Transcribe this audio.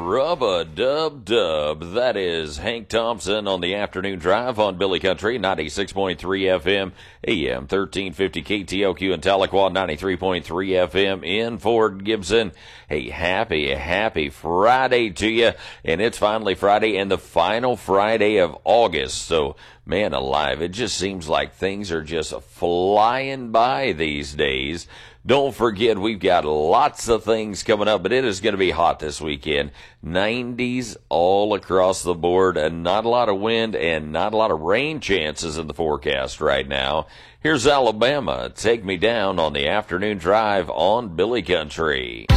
Rub-a-dub-dub. That is Hank Thompson on the afternoon drive on Billy Country, 96.3 FM, AM 1350 KTOQ in Tahlequah, 93.3 FM in Fort Gibson. Hey, happy Friday to you. And it's finally Friday and the final Friday of August. So, man alive, it just seems like things are just flying by these days. Don't forget, we've got lots of things coming up, but it is going to be hot this weekend. 90s all across the board, and not a lot of wind and not a lot of rain chances in the forecast right now. Here's Alabama. Take me down on the afternoon drive on Billy Country.